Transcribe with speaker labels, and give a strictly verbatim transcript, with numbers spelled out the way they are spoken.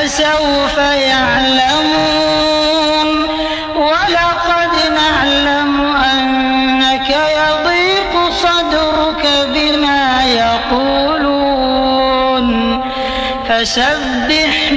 Speaker 1: فسوف يعلمون ولقد نعلم أنك يضيق صدرك بما يقولون فسبح